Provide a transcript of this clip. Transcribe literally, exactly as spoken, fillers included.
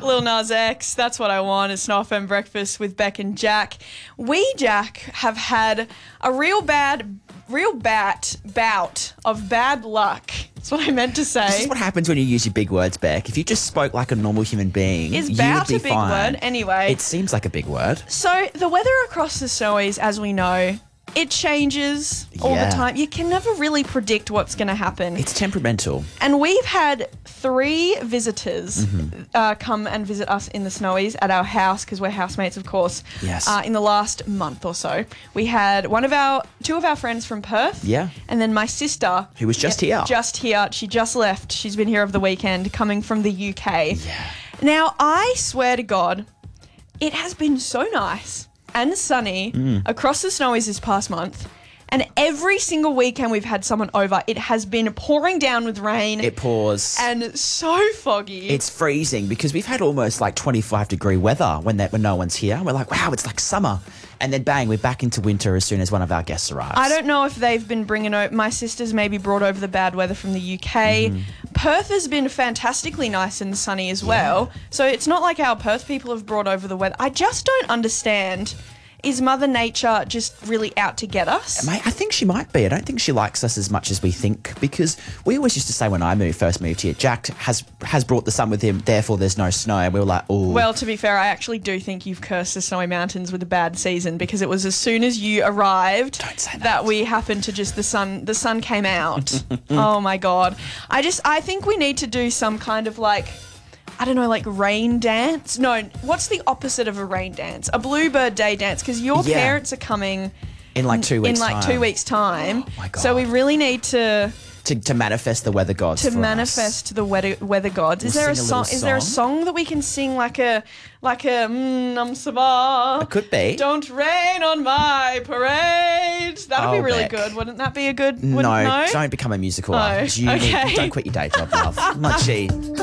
Lil Nas X, that's what I want. It's Snow F M Breakfast with Beck and Jack. We, Jack, have had a real bad, real bat bout of bad luck. That's what I meant to This say. is what happens when you use your big words, Beck. If you just spoke like a normal human being, Is you bout would be a big fine. word? Anyway. It seems like a big word. So the weather across the Snowies, as we know, it changes all Yeah. the time. You can never really predict what's going to happen. It's temperamental. And we've had three visitors Mm-hmm. uh, come and visit us in the Snowies at our house, because we're housemates, of course. Yes. Uh, in the last month or so, we had one of our, two of our friends from Perth. Yeah. And then my sister, Who was just Yeah, here. Just here. She just left. She's been here over the weekend, coming from the U K. Yeah. Now, I swear to God, it has been so nice and sunny Mm. across the Snowies this past month. And every single weekend we've had someone over, it has been pouring down with rain It pours. and so foggy. It's freezing because we've had almost like twenty-five degree weather when that when no one's here. We're like, wow, it's like summer. And then bang, we're back into winter as soon as one of our guests arrives. I don't know if they've been bringing over, my sister's maybe brought over the bad weather from the U K. Mm-hmm. Perth has been fantastically nice and sunny as well. So it's not like our Perth people have brought over the weather. I just don't understand. Is Mother Nature just really out to get us? Mate, I think she might be. I don't think she likes us as much as we think, because we always used to say when I moved, first moved here, Jack has has brought the sun with him, therefore there's no snow. And we were like, oh. Well, to be fair, I actually do think you've cursed the Snowy Mountains with a bad season, because it was as soon as you arrived Don't say that. we happened to just the sun the sun came out. Oh my God. I just I think we need to do some kind of like, I don't know, like rain dance. No, what's the opposite of a rain dance? A Bluebird Day dance, because your Yeah. parents are coming in like two weeks in like time. two weeks time. Oh my God. So we really need to To, to manifest the weather gods to for manifest us. the weather weather gods. Is We'll there a sing a song? little Is there a song. song that we can sing like a like a mm, Nam Sabah? It could be. Don't rain on my parade. That'd be Oh, really Beck. good. Wouldn't that be a good? No, Wouldn't, no? don't become a musical Oh, artist. You need- okay. don't quit your day job, love. Not she.